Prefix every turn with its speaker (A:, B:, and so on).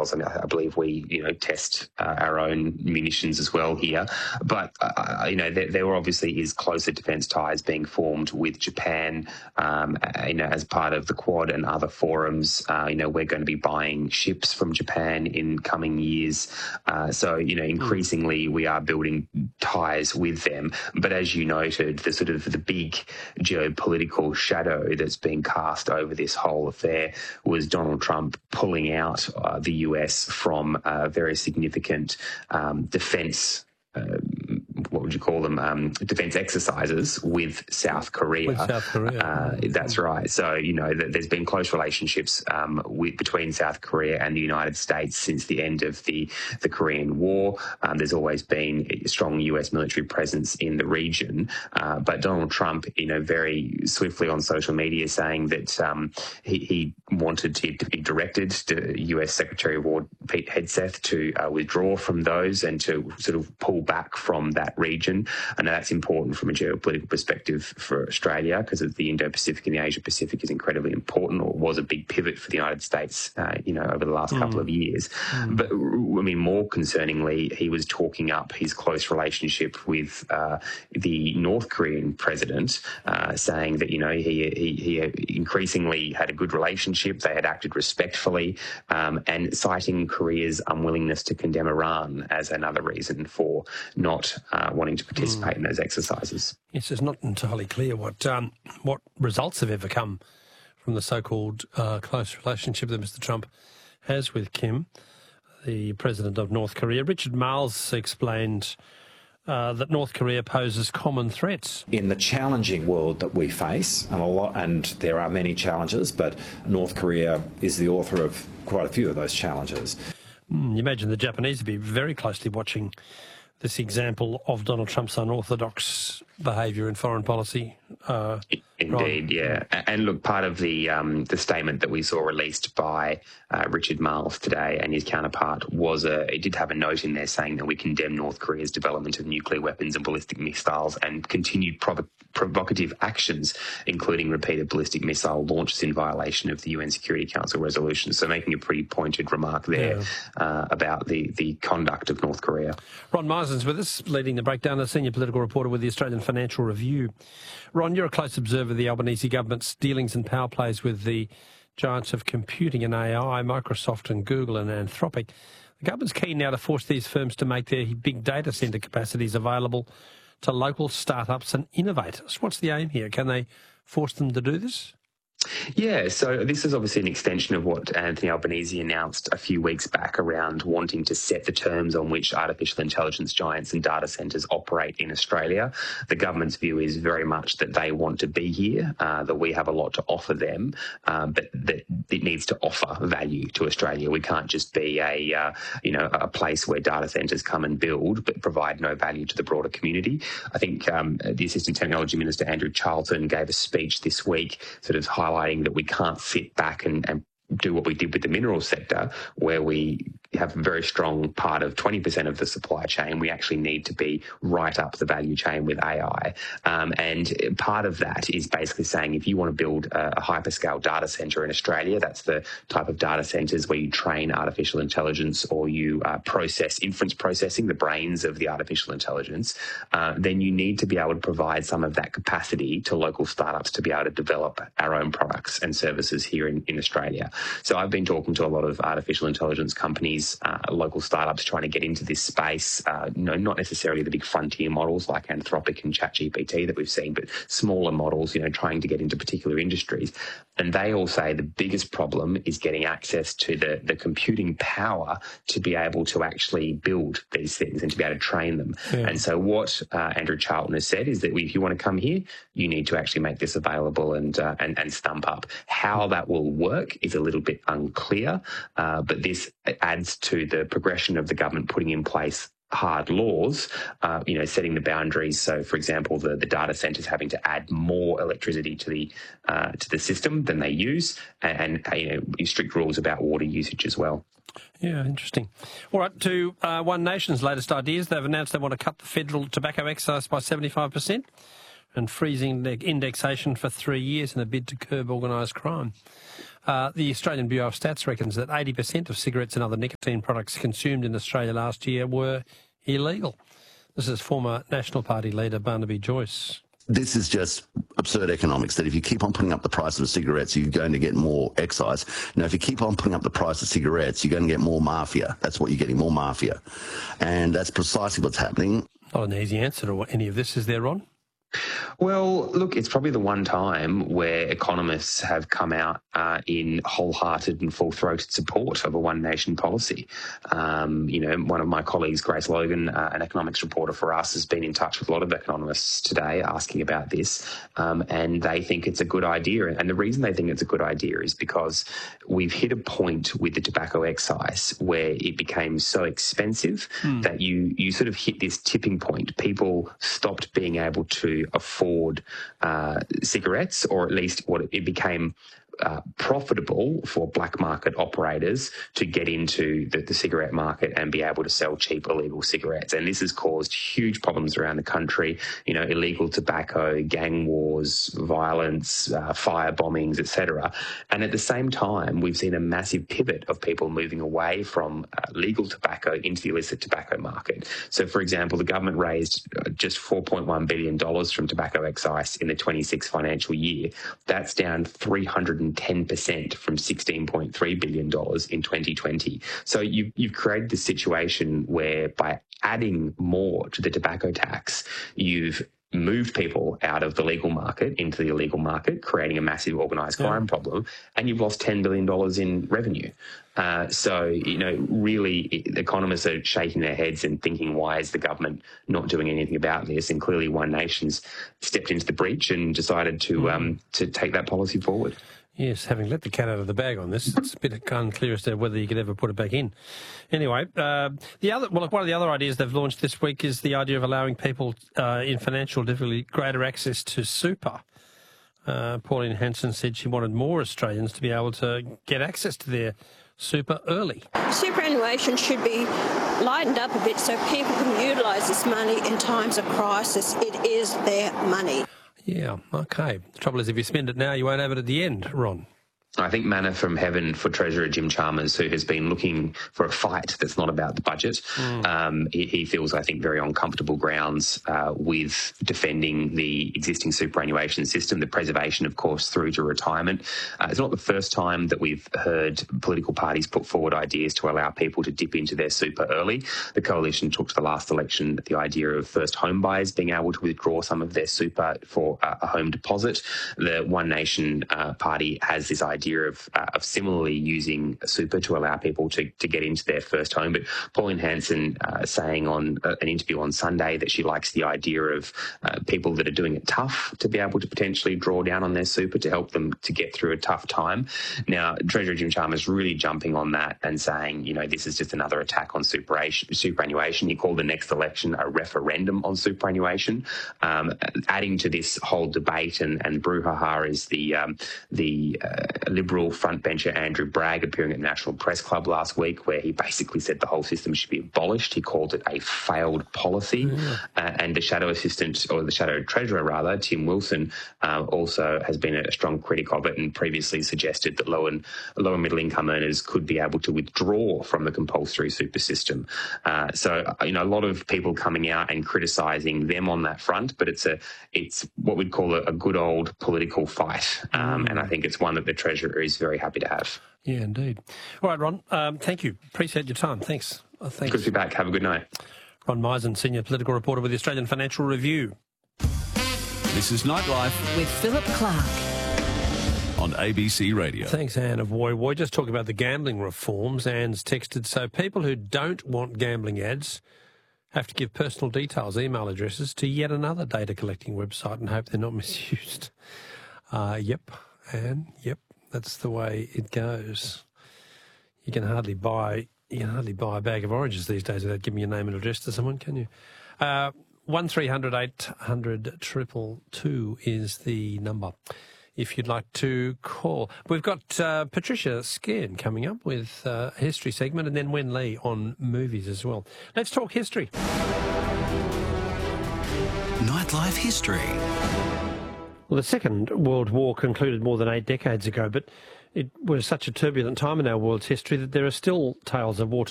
A: missiles. I mean, I believe we, test our own munitions as well here. But, there obviously is closer defence ties being formed with Japan, as part of the Quad and other forums. We're going to be buying ships from Japan in coming years. So, increasingly we are building ties with them. But as you noted, the big geopolitical shadow that's been cast over this whole affair was Donald Trump pulling out the US from very significant defence. What would you call them? Defence exercises with South Korea.
B: With South Korea.
A: That's right. So, there's been close relationships between South Korea and the United States since the end of the Korean War. There's always been a strong US military presence in the region. But Donald Trump, very swiftly on social media saying that he wanted to be directed to US Secretary of War Pete Hegseth to withdraw from those and to sort of pull back from that region. I know that's important from a geopolitical perspective for Australia because of the Indo-Pacific and the Asia-Pacific is incredibly important, or was a big pivot for the United States, over the last couple of years. But, more concerningly, he was talking up his close relationship with the North Korean president, saying that, he increasingly had a good relationship. They had acted respectfully, and citing Korea's unwillingness to condemn Iran as another reason for not wanting to participate in those exercises.
B: Yes, it's not entirely clear what results have ever come from the so-called close relationship that Mr. Trump has with Kim, the president of North Korea. Richard Marles explained that North Korea poses common threats.
C: In the challenging world that we face, and there are many challenges, but North Korea is the author of quite a few of those challenges.
B: You imagine the Japanese would be very closely watching this example of Donald Trump's unorthodox behaviour in foreign policy.
A: Indeed, yeah. And look, part of the statement that we saw released by Richard Marles today and his counterpart was it did have a note in there saying that we condemn North Korea's development of nuclear weapons and ballistic missiles and continued provocative actions, including repeated ballistic missile launches in violation of the UN Security Council resolutions. So making a pretty pointed remark there about the conduct of North Korea.
B: Ron Meisner's with us, leading the breakdown, a senior political reporter with the Australian Financial Review. Ron, you're a close observer of the Albanese government's dealings and power plays with the giants of computing and AI, Microsoft and Google and Anthropic. The government's keen now to force these firms to make their big data centre capacities available to local startups and innovators. What's the aim here? Can they force them to do this?
A: Yeah, so this is obviously an extension of what Anthony Albanese announced a few weeks back around wanting to set the terms on which artificial intelligence giants and data centres operate in Australia. The government's view is very much that they want to be here, that we have a lot to offer them, but that it needs to offer value to Australia. We can't just be a place where data centres come and build but provide no value to the broader community. I think the Assistant Technology Minister, Andrew Charlton, gave a speech this week sort of highlighting that we can't sit back and do what we did with the minerals sector, where we have a very strong part of 20% of the supply chain. We actually need to be right up the value chain with AI. And part of that is basically saying if you want to build a hyperscale data center in Australia, that's the type of data centers where you train artificial intelligence or you process inference processing, the brains of the artificial intelligence, then you need to be able to provide some of that capacity to local startups to be able to develop our own products and services here in Australia. So I've been talking to a lot of artificial intelligence companies, local startups trying to get into this space, not necessarily the big frontier models like Anthropic and ChatGPT that we've seen, but smaller models, trying to get into particular industries. And they all say the biggest problem is getting access to the computing power to be able to actually build these things and to be able to train them. Yeah. And so what Andrew Charlton has said is that if you want to come here, you need to actually make this available and stump up. How that will work is a little bit unclear, but this adds to the progression of the government putting in place hard laws, setting the boundaries. So, for example, the data centres having to add more electricity to the system than they use, and strict rules about water usage as well.
B: Yeah, interesting. All right, to One Nation's latest ideas. They've announced they want to cut the federal tobacco excise by 75%. and freezing indexation for 3 years in a bid to curb organised crime. The Australian Bureau of Stats reckons that 80% of cigarettes and other nicotine products consumed in Australia last year were illegal. This is former National Party leader Barnaby Joyce.
D: This is just absurd economics, that if you keep on putting up the price of cigarettes, you're going to get more excise. Now, if you keep on putting up the price of cigarettes, you're going to get more mafia. That's what you're getting, more mafia. And that's precisely what's happening.
B: Not an easy answer to any of this, is there, Ron?
A: Well, look, it's probably the one time where economists have come out in wholehearted and full-throated support of a one nation policy. One of my colleagues, Grace Logan, an economics reporter for us, has been in touch with a lot of economists today asking about this, and they think it's a good idea. And the reason they think it's a good idea is because we've hit a point with the tobacco excise where it became so expensive that you sort of hit this tipping point. People stopped being able to afford cigarettes, or at least it became profitable for black market operators to get into the cigarette market and be able to sell cheap illegal cigarettes. And this has caused huge problems around the country, illegal tobacco, gang wars, violence, fire bombings, etc. And at the same time, we've seen a massive pivot of people moving away from legal tobacco into the illicit tobacco market. So, for example, the government raised just $4.1 billion from tobacco excise in the 26 financial year. That's down 310% from $16.3 billion in 2020. So you've created this situation where by adding more to the tobacco tax, you've moved people out of the legal market into the illegal market, creating a massive organised crime problem, and you've lost $10 billion in revenue. Really, economists are shaking their heads and thinking, why is the government not doing anything about this? And clearly One Nation's stepped into the breach and decided to take that policy forward.
B: Yes, having let the cat out of the bag on this, it's a bit unclear as to whether you could ever put it back in. Anyway, one of the other ideas they've launched this week is the idea of allowing people in financial difficulty greater access to super. Pauline Hanson said she wanted more Australians to be able to get access to their super early.
E: Superannuation should be lightened up a bit so people can utilise this money in times of crisis. It is their money.
B: Yeah, okay. The trouble is, if you spend it now, you won't have it at the end, Ron.
A: I think manna from heaven for Treasurer Jim Chalmers, who has been looking for a fight that's not about the budget. He feels, I think, very on comfortable grounds with defending the existing superannuation system, the preservation, of course, through to retirement. It's not the first time that we've heard political parties put forward ideas to allow people to dip into their super early. The Coalition took to the last election the idea of first home buyers being able to withdraw some of their super for a home deposit. The One Nation party has this idea of similarly using super to allow people to get into their first home. But Pauline Hanson saying on an interview on Sunday that she likes the idea of people that are doing it tough to be able to potentially draw down on their super to help them to get through a tough time. Now, Treasurer Jim Chalmers really jumping on that and saying, this is just another attack on superannuation. He called the next election a referendum on superannuation. Adding to this whole debate and brouhaha is the Liberal frontbencher Andrew Bragg appearing at National Press Club last week, where he basically said the whole system should be abolished. He called it a failed policy. And the Shadow Assistant, or the Shadow Treasurer rather, Tim Wilson, also has been a strong critic of it and previously suggested that low and middle income earners could be able to withdraw from the compulsory super system. So a lot of people coming out and criticising them on that front, but it's what we'd call a good old political fight. And I think it's one that the Treasurer is very happy to have.
B: Yeah, indeed. All right, Ron, thank you. Appreciate your time. Thanks.
A: Good to be back. Have a good night.
B: Ron Meisen, Senior Political Reporter with the Australian Financial Review.
F: This is Nightlife
G: with Philip Clark
F: on ABC Radio.
B: Thanks, Anne of Woy Woy. Just talking about the gambling reforms. Anne's texted, so people who don't want gambling ads have to give personal details, email addresses, to yet another data collecting website and hope they're not misused. Yep, Anne, yep, that's the way it goes. You can hardly buy a bag of oranges these days without giving your name and address to someone, can you? 1300 800 222 is the number if you'd like to call. We've got Patricia Scairn coming up with a history segment, and then Wen Lee on movies as well. Let's talk history.
F: Nightlife history.
B: Well, the Second World War concluded more than 8 decades ago, but it was such a turbulent time in our world's history that there are still tales of wartime